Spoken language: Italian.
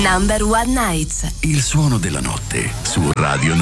Number One Nights. Il suono della notte su Radio